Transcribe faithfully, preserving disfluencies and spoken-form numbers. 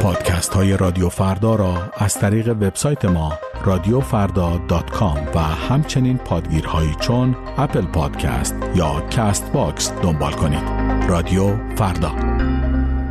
پادکست های رادیو فردا را از طریق وبسایت ما رادیو فردا دات کام و همچنین پادگیرهایی چون اپل پادکست یا کست باکس دنبال کنید. رادیو فردا.